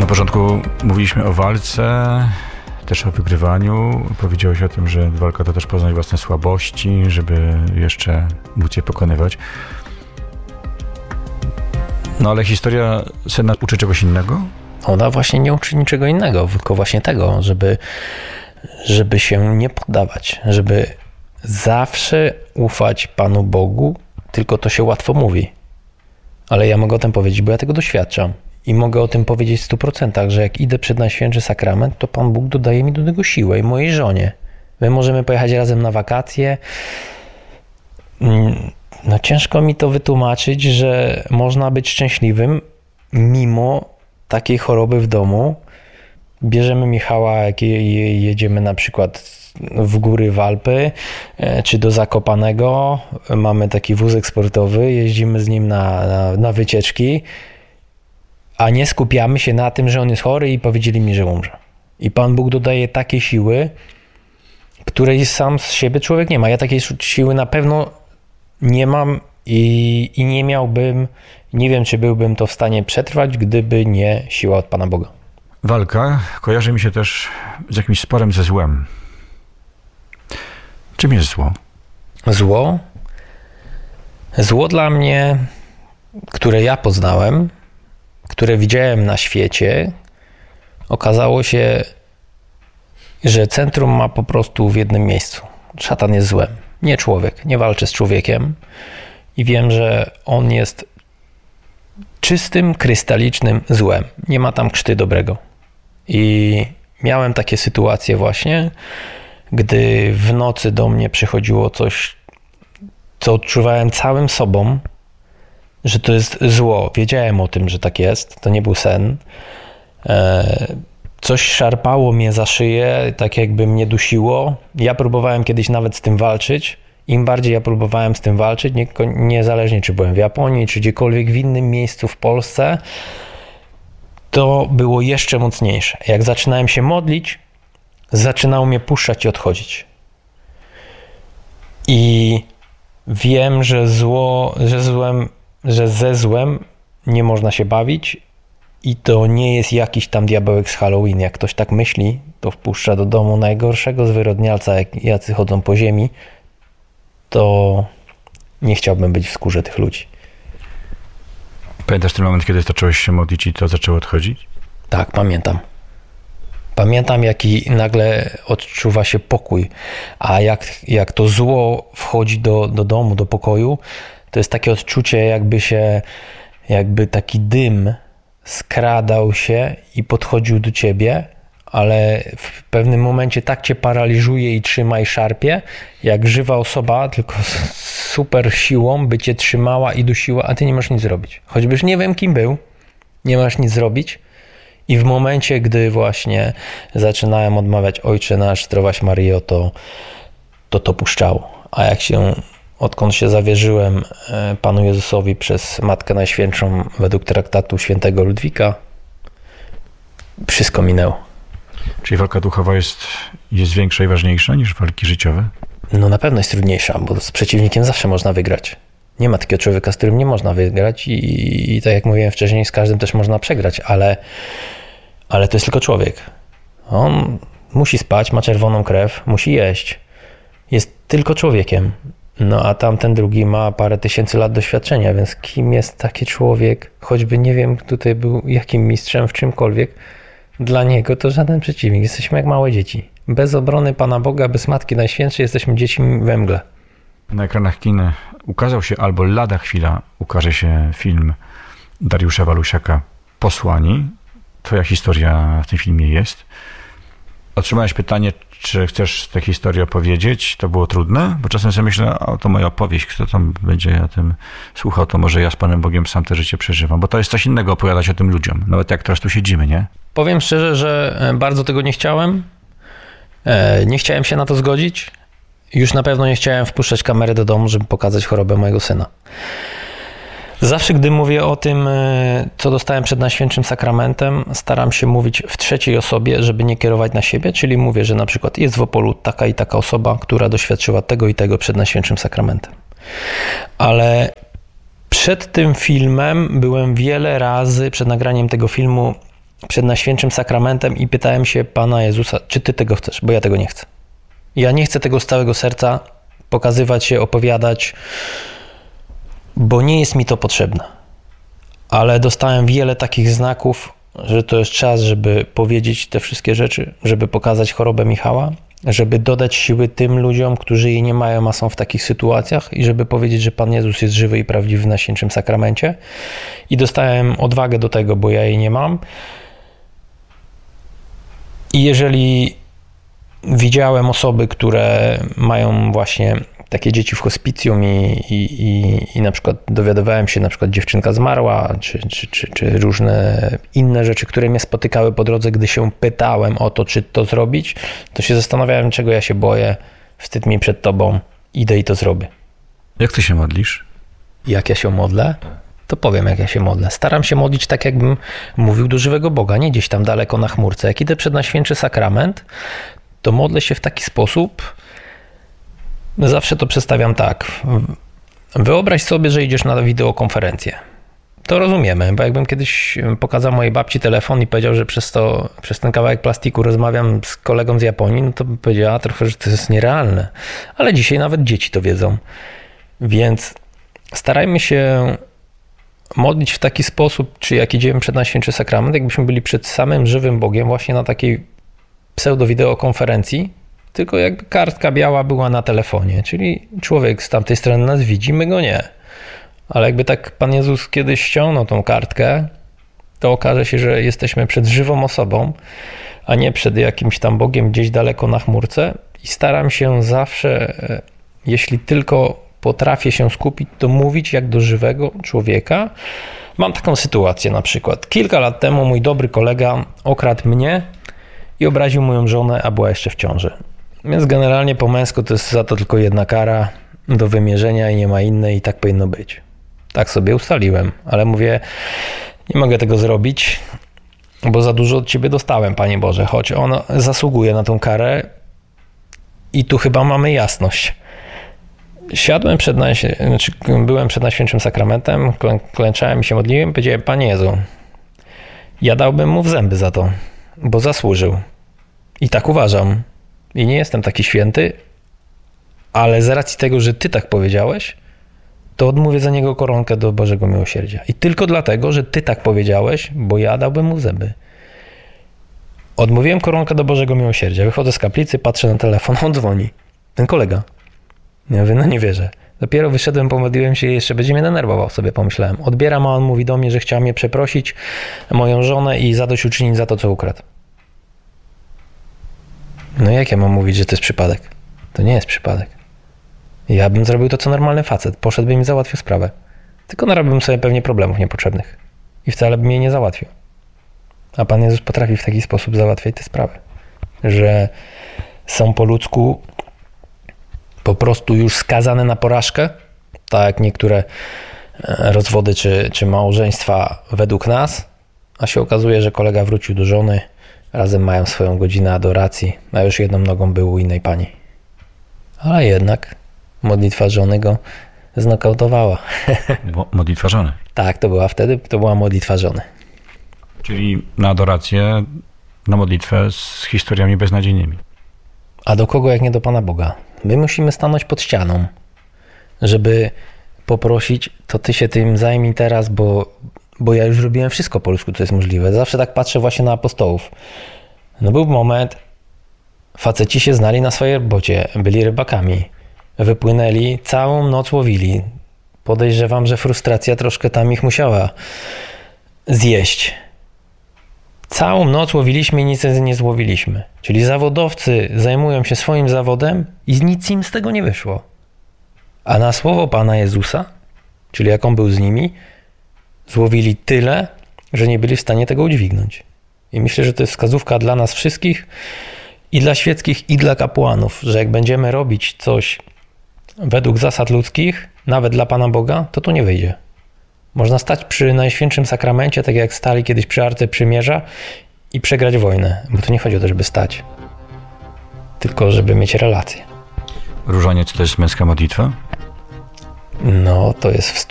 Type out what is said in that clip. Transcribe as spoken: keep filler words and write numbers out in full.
Na początku mówiliśmy o walce, też o wygrywaniu. Powiedziałeś o tym, że walka to też poznać własne słabości, żeby jeszcze móc je pokonywać. No ale historia Sena uczy czegoś innego? Ona właśnie nie uczy niczego innego, tylko właśnie tego, żeby, żeby się nie poddawać, żeby zawsze ufać Panu Bogu, tylko to się łatwo mówi. Ale ja mogę o tym powiedzieć, bo ja tego doświadczam. I mogę o tym powiedzieć w stu procentach, że jak idę przed Najświętszy Sakrament, to Pan Bóg dodaje mi do tego siłę i mojej żonie. My możemy pojechać razem na wakacje. No ciężko mi to wytłumaczyć, że można być szczęśliwym mimo takiej choroby w domu. Bierzemy Michała, jak jedziemy na przykład w góry w Alpy, czy do Zakopanego. Mamy taki wózek sportowy, jeździmy z nim na, na, na wycieczki, a nie skupiamy się na tym, że on jest chory i powiedzieli mi, że umrze. I Pan Bóg dodaje takie siły, której sam z siebie człowiek nie ma. Ja takiej siły na pewno nie mam i, i nie miałbym, nie wiem, czy byłbym to w stanie przetrwać, gdyby nie siła od Pana Boga. Walka kojarzy mi się też z jakimś sporem ze złem. Czym jest zło? Zło? Zło dla mnie, które ja poznałem, które widziałem na świecie, okazało się, że centrum ma po prostu w jednym miejscu. Szatan jest złem, nie człowiek, nie walczy z człowiekiem i wiem, że on jest czystym, krystalicznym złem. Nie ma tam krzty dobrego. I miałem takie sytuacje właśnie, gdy w nocy do mnie przychodziło coś, co odczuwałem całym sobą, że to jest zło. Wiedziałem o tym, że tak jest. To nie był sen. Coś szarpało mnie za szyję, tak jakby mnie dusiło. Ja próbowałem kiedyś nawet z tym walczyć. Im bardziej ja próbowałem z tym walczyć, nie, niezależnie czy byłem w Japonii, czy gdziekolwiek w innym miejscu w Polsce, to było jeszcze mocniejsze. Jak zaczynałem się modlić, zaczynało mnie puszczać i odchodzić. I wiem, że zło, że złem, że ze złem nie można się bawić i to nie jest jakiś tam diabełek z Halloween. Jak ktoś tak myśli, to wpuszcza do domu najgorszego zwyrodnialca, jak jacy chodzą po ziemi, to nie chciałbym być w skórze tych ludzi. Pamiętasz ten moment, kiedy zacząłeś się modlić i to zaczęło odchodzić? Tak, pamiętam. Pamiętam, jaki nagle odczuwa się pokój, a jak, jak to zło wchodzi do, do domu, do pokoju, to jest takie odczucie, jakby się, jakby taki dym skradał się i podchodził do ciebie, ale w pewnym momencie tak cię paraliżuje i trzyma i szarpie, jak żywa osoba, tylko z super siłą by cię trzymała i dusiła, a ty nie możesz nic zrobić. Choćbyś nie wiem, kim był, nie masz nic zrobić. I w momencie, gdy właśnie zaczynałem odmawiać Ojcze Nasz, Zdrowaś Maryjo, to to, to puszczało. A jak się, odkąd się zawierzyłem Panu Jezusowi przez Matkę Najświętszą według traktatu świętego Ludwika, wszystko minęło. Czyli walka duchowa jest, jest większa i ważniejsza niż walki życiowe? No na pewno jest trudniejsza, bo z przeciwnikiem zawsze można wygrać. Nie ma takiego człowieka, z którym nie można wygrać i, i, i tak jak mówiłem wcześniej, z każdym też można przegrać, ale, ale to jest tylko człowiek. On musi spać, ma czerwoną krew, musi jeść. Jest tylko człowiekiem. No a tamten drugi ma parę tysięcy lat doświadczenia, więc kim jest taki człowiek, choćby nie wiem, tutaj był jakim mistrzem w czymkolwiek, dla niego to żaden przeciwnik. Jesteśmy jak małe dzieci. Bez obrony Pana Boga, bez Matki Najświętszej jesteśmy dziećmi we mgle. Na ekranach kin ukazał się, albo lada chwila ukaże się film Dariusza Walusiaka Posłani. Twoja historia w tym filmie jest. Otrzymałeś pytanie, czy chcesz tę historię opowiedzieć. To było trudne, bo czasem sobie myślę, o to moja opowieść, kto tam będzie o tym słuchał, to może ja z Panem Bogiem sam to życie przeżywam, bo to jest coś innego opowiadać o tym ludziom, nawet jak teraz tu siedzimy, nie? Powiem szczerze, że bardzo tego nie chciałem. Nie chciałem się na to zgodzić. Już na pewno nie chciałem wpuszczać kamery do domu, żeby pokazać chorobę mojego syna. Zawsze, gdy mówię o tym, co dostałem przed Najświętszym Sakramentem, staram się mówić w trzeciej osobie, żeby nie kierować na siebie, czyli mówię, że na przykład jest w Opolu taka i taka osoba, która doświadczyła tego i tego przed Najświętszym Sakramentem. Ale przed tym filmem byłem wiele razy, przed nagraniem tego filmu, przed Najświętszym Sakramentem i pytałem się Pana Jezusa, czy Ty tego chcesz, bo ja tego nie chcę. Ja nie chcę tego z całego serca pokazywać się, opowiadać, bo nie jest mi to potrzebne. Ale dostałem wiele takich znaków, że to jest czas, żeby powiedzieć te wszystkie rzeczy, żeby pokazać chorobę Michała, żeby dodać siły tym ludziom, którzy jej nie mają, a są w takich sytuacjach i żeby powiedzieć, że Pan Jezus jest żywy i prawdziwy w Najświętszym Sakramencie. I dostałem odwagę do tego, bo ja jej nie mam. I jeżeli widziałem osoby, które mają właśnie takie dzieci w hospicjum i, i, i, i na przykład dowiadywałem się, na przykład dziewczynka zmarła, czy, czy, czy, czy różne inne rzeczy, które mnie spotykały po drodze, gdy się pytałem o to, czy to zrobić, to się zastanawiałem, czego ja się boję, wstyd mi przed Tobą, idę i to zrobię. Jak Ty się modlisz? Jak ja się modlę? To powiem, jak ja się modlę. Staram się modlić tak, jakbym mówił do żywego Boga, nie gdzieś tam daleko na chmurce. Jak idę przed Najświętszy Sakrament, to modlę się w taki sposób, zawsze to przedstawiam tak. Wyobraź sobie, że idziesz na wideokonferencję. To rozumiemy, bo jakbym kiedyś pokazał mojej babci telefon i powiedział, że przez, to, przez ten kawałek plastiku rozmawiam z kolegą z Japonii, no to by powiedziała trochę, że to jest nierealne. Ale dzisiaj nawet dzieci to wiedzą. Więc starajmy się modlić w taki sposób, czy jak idziemy przed Najświętszy Sakrament, jakbyśmy byli przed samym żywym Bogiem, właśnie na takiej pseudo-wideokonferencji, tylko jakby kartka biała była na telefonie, czyli człowiek z tamtej strony nas widzi, my go nie. Ale jakby tak Pan Jezus kiedyś ściągnął tą kartkę, to okaże się, że jesteśmy przed żywą osobą, a nie przed jakimś tam Bogiem gdzieś daleko na chmurce. I staram się zawsze, jeśli tylko potrafię się skupić, to mówić jak do żywego człowieka. Mam taką sytuację na przykład. Kilka lat temu mój dobry kolega okradł mnie i obraził moją żonę, a była jeszcze w ciąży. Więc generalnie po męsku to jest za to tylko jedna kara do wymierzenia i nie ma innej i tak powinno być. Tak sobie ustaliłem, ale mówię, nie mogę tego zrobić, bo za dużo od Ciebie dostałem, Panie Boże, choć on zasługuje na tą karę i tu chyba mamy jasność. Siadłem przed, znaczy byłem przed Najświętszym Sakramentem, klę, klęczałem i się modliłem, powiedziałem, Panie Jezu, ja dałbym mu w zęby za to, bo zasłużył. I tak uważam. I nie jestem taki święty, ale z racji tego, że Ty tak powiedziałeś, to odmówię za niego koronkę do Bożego Miłosierdzia. I tylko dlatego, że Ty tak powiedziałeś, bo ja dałbym mu w zęby. Odmówiłem koronkę do Bożego Miłosierdzia. Wychodzę z kaplicy, patrzę na telefon, on dzwoni. Ten kolega. Ja mówię, no nie wierzę. Dopiero wyszedłem, pomodliłem się i jeszcze będzie mnie denerwował, sobie pomyślałem. Odbieram, a on mówi do mnie, że chciał mnie przeprosić, moją żonę i zadośćuczynić za to, co ukradł. No jak ja mam mówić, że to jest przypadek? To nie jest przypadek. Ja bym zrobił to, co normalny facet. Poszedłbym i załatwił sprawę. Tylko narobiłbym sobie pewnie problemów niepotrzebnych. I wcale bym jej nie załatwił. A Pan Jezus potrafi w taki sposób załatwiać te sprawy. Że są po ludzku po prostu już skazane na porażkę. Tak jak niektóre rozwody czy, czy małżeństwa według nas. A się okazuje, że kolega wrócił do żony. Razem mają swoją godzinę adoracji, a już jedną nogą był u innej pani. Ale jednak modlitwa żony go znokautowała. Modlitwa żony. Tak, to była wtedy, to była modlitwa żony. Czyli na adorację, na modlitwę z historiami beznadziejnymi. A do kogo jak nie do Pana Boga? My musimy stanąć pod ścianą, żeby poprosić, to Ty się tym zajmij teraz, bo bo ja już robiłem wszystko po ludzku, co jest możliwe. Zawsze tak patrzę właśnie na apostołów. No był moment, faceci się znali na swojej robocie, byli rybakami, wypłynęli, całą noc łowili. Podejrzewam, że frustracja troszkę tam ich musiała zjeść. Całą noc łowiliśmy i nic nie złowiliśmy. Czyli zawodowcy zajmują się swoim zawodem i nic im z tego nie wyszło. A na słowo Pana Jezusa, czyli jak On był z nimi, złowili tyle, że nie byli w stanie tego udźwignąć. I myślę, że to jest wskazówka dla nas wszystkich, i dla świeckich, i dla kapłanów, że jak będziemy robić coś według zasad ludzkich, nawet dla Pana Boga, to to nie wyjdzie. Można stać przy Najświętszym Sakramencie, tak jak stali kiedyś przy Arce Przymierza i przegrać wojnę, bo to nie chodzi o to, żeby stać, tylko żeby mieć relację. Różaniec to jest męska modlitwa? No, to jest w stu